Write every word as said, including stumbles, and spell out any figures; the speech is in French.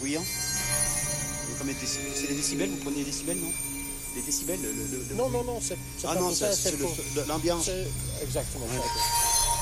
bruyant. C'est les décibels, vous prenez les décibels, non? Les décibels, le, le, le Non, non, non, c'est ah pas non, tout ça, c'est pour... l'ambiance. Exactement. Ouais. Ça.